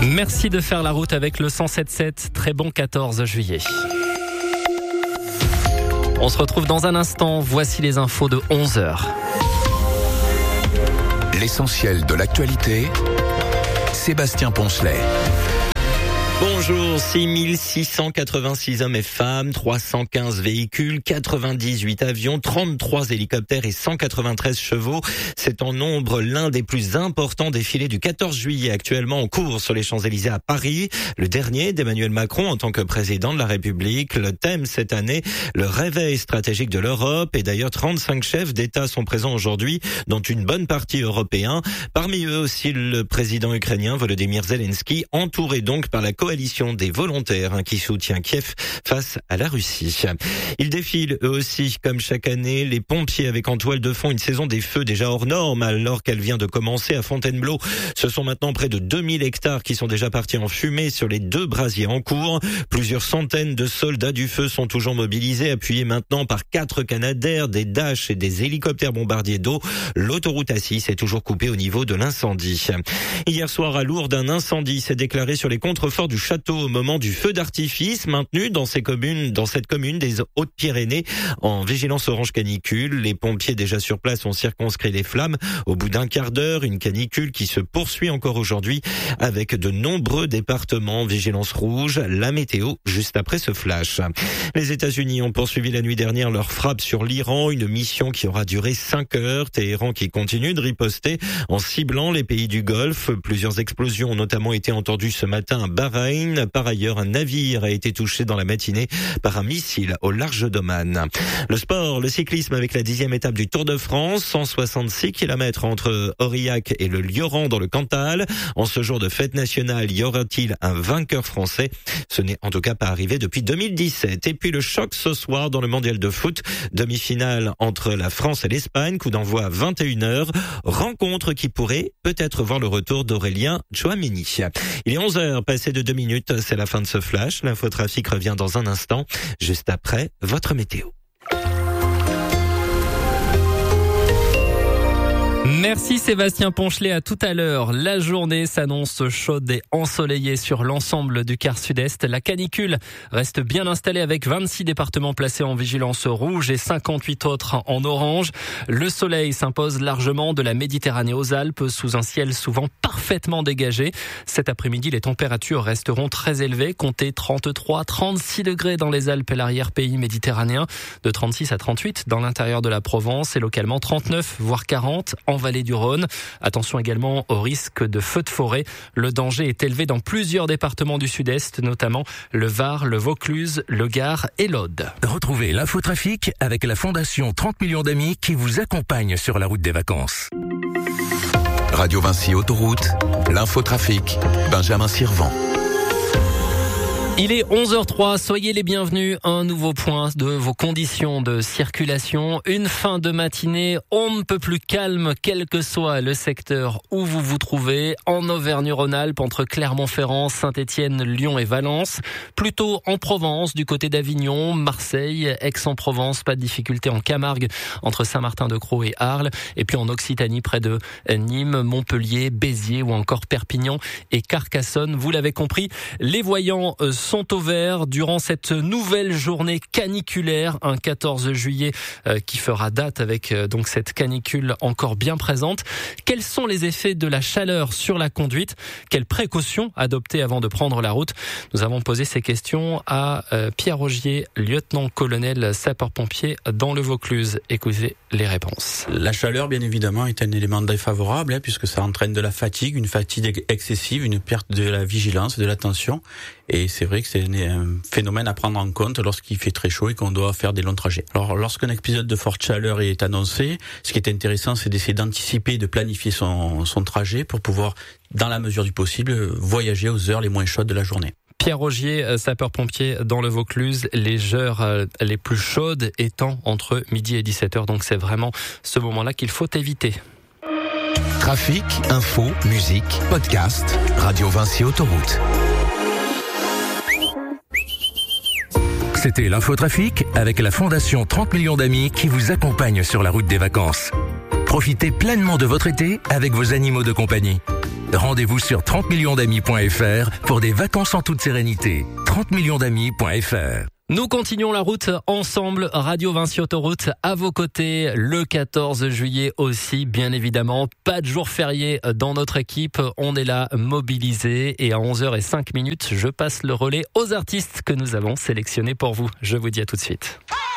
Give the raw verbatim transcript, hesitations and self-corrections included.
Merci de faire la route avec le cent sept sept. Très bon quatorze juillet. On se retrouve dans un instant. Voici les infos de onze heures. L'essentiel de l'actualité, Sébastien Poncelet. Bonjour, six mille six cent quatre-vingt-six hommes et femmes, trois cent quinze véhicules, quatre-vingt-dix-huit avions, trente-trois hélicoptères et cent quatre-vingt-treize chevaux. C'est en nombre l'un des plus importants défilés du quatorze juillet actuellement en cours sur les Champs-Élysées à Paris. Le dernier d'Emmanuel Macron en tant que président de la République. Le thème cette année, le réveil stratégique de l'Europe. Et d'ailleurs, trente-cinq chefs d'État sont présents aujourd'hui, dont une bonne partie européens. Parmi eux aussi le président ukrainien Volodymyr Zelensky, entouré donc par la coalition des volontaires hein, qui soutient Kiev face à la Russie. Ils défilent eux aussi, comme chaque année, les pompiers avec en toile de fond une saison des feux déjà hors norme alors qu'elle vient de commencer à Fontainebleau. Ce sont maintenant près de deux mille hectares qui sont déjà partis en fumée sur les deux brasiers en cours. Plusieurs centaines de soldats du feu sont toujours mobilisés, appuyés maintenant par quatre Canadair, des Dash et des hélicoptères bombardiers d'eau. L'autoroute A six est toujours coupée au niveau de l'incendie. Hier soir à Lourdes, un incendie s'est déclaré sur les contreforts du château au moment du feu d'artifice maintenu dans ces communes, dans cette commune des Hautes-Pyrénées en vigilance orange canicule. Les pompiers déjà sur place ont circonscrit les flammes. Au bout d'un quart d'heure, une canicule qui se poursuit encore aujourd'hui avec de nombreux départements en vigilance rouge. La météo juste après ce flash. Les États-Unis ont poursuivi la nuit dernière leur frappe sur l'Iran, une mission qui aura duré cinq heures. Téhéran qui continue de riposter en ciblant les pays du Golfe. Plusieurs explosions ont notamment été entendues ce matin à Bahreïn. Par ailleurs, un navire a été touché dans la matinée par un missile au large d'Oman. Le sport, le cyclisme avec la dixième étape du Tour de France, cent soixante-six kilomètres entre Aurillac et le Lioran dans le Cantal. En ce jour de fête nationale, y aura-t-il un vainqueur français? Ce n'est en tout cas pas arrivé depuis deux mille dix-sept. Et puis le choc ce soir dans le mondial de foot, demi-finale entre la France et l'Espagne, coup d'envoi à vingt et une heures. Rencontre qui pourrait peut-être voir le retour d'Aurélien Tchouaméni. Il est onze heures, passé de deux minutes, c'est la fin de ce flash. L'infotrafic revient dans un instant, juste après votre météo. Merci Sébastien Poncelet, à tout à l'heure. La journée s'annonce chaude et ensoleillée sur l'ensemble du quart sud-est. La canicule reste bien installée avec vingt-six départements placés en vigilance rouge et cinquante-huit autres en orange. Le soleil s'impose largement de la Méditerranée aux Alpes sous un ciel souvent parfaitement dégagé. Cet après-midi, les températures resteront très élevées. Comptez trente-trois, trente-six degrés dans les Alpes et l'arrière-pays méditerranéen, de trente-six à trente-huit dans l'intérieur de la Provence et localement trente-neuf voire quarante en vallée du Rhône. Attention également au risque de feux de forêt. Le danger est élevé dans plusieurs départements du sud-est, notamment le Var, le Vaucluse, le Gard et l'Aude. Retrouvez l'infotrafic avec la Fondation trente millions d'amis qui vous accompagne sur la route des vacances. Radio Vinci Autoroute, l'infotrafic, Benjamin Sirvent. Il est onze heures trois, soyez les bienvenus. Un nouveau point de vos conditions de circulation. Une fin de matinée on ne peut plus calme, quel que soit le secteur où vous vous trouvez. En Auvergne-Rhône-Alpes, entre Clermont-Ferrand, Saint-Étienne, Lyon et Valence. Plutôt en Provence, du côté d'Avignon, Marseille, Aix-en-Provence. Pas de difficulté en Camargue, entre Saint-Martin-de-Crau et Arles. Et puis en Occitanie, près de Nîmes, Montpellier, Béziers ou encore Perpignan et Carcassonne. Vous l'avez compris, les voyants sont au vert durant cette nouvelle journée caniculaire, un quatorze juillet euh, qui fera date avec euh, donc cette canicule encore bien présente. Quels sont les effets de la chaleur sur la conduite? Quelles précautions adopter avant de prendre la route? Nous avons posé ces questions à euh, Pierre Rogier, lieutenant-colonel sapeur-pompier dans le Vaucluse. Écoutez les réponses. La chaleur, bien évidemment, est un élément défavorable hein, puisque ça entraîne de la fatigue, une fatigue excessive, une perte de la vigilance, de l'attention. Et c'est vrai que c'est un phénomène à prendre en compte lorsqu'il fait très chaud et qu'on doit faire des longs trajets. Alors, lorsqu'un épisode de forte chaleur est annoncé, ce qui est intéressant, c'est d'essayer d'anticiper, de planifier son, son trajet pour pouvoir, dans la mesure du possible, voyager aux heures les moins chaudes de la journée. Pierre Rogier, sapeur-pompier dans le Vaucluse, les heures les plus chaudes étant entre midi et dix-sept heures. Donc c'est vraiment ce moment-là qu'il faut éviter. Trafic, info, musique, podcast, Radio Vinci Autoroute. C'était l'infotrafic avec la Fondation trente millions d'amis qui vous accompagne sur la route des vacances. Profitez pleinement de votre été avec vos animaux de compagnie. Rendez-vous sur trente millions d'amis point f r pour des vacances en toute sérénité. trente millions d'amis point f r. Nous continuons la route ensemble, Radio Vinci Autoroute à vos côtés le quatorze juillet aussi, bien évidemment. Pas de jour férié dans notre équipe, on est là mobilisés et à onze heures zéro cinq, je passe le relais aux artistes que nous avons sélectionnés pour vous. Je vous dis à tout de suite.